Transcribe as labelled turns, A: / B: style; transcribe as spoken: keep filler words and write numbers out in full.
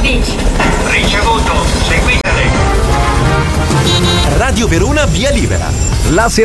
A: Dici.
B: Ricevuto, seguitele.
C: Radio Verona Via Libera.
D: La